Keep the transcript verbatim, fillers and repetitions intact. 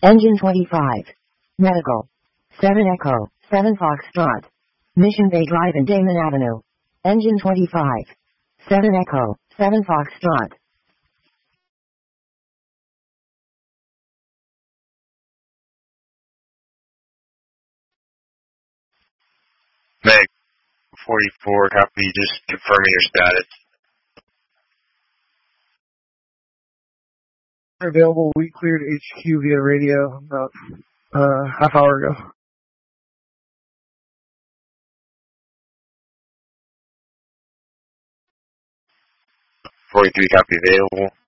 Engine twenty-five. Medical. seven Echo, seven Foxtrot. Mission Bay Drive and Damon Avenue. Engine twenty-five. seven Echo, seven Foxtrot. Meg forty-four, copy, just confirming your status. Available, we cleared H Q via radio about uh, half hour ago. forty-three, copy, available.